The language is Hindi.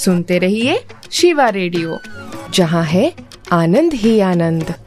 सुनते रहिए शिवा रेडियो, जहाँ है आनंद ही आनंद।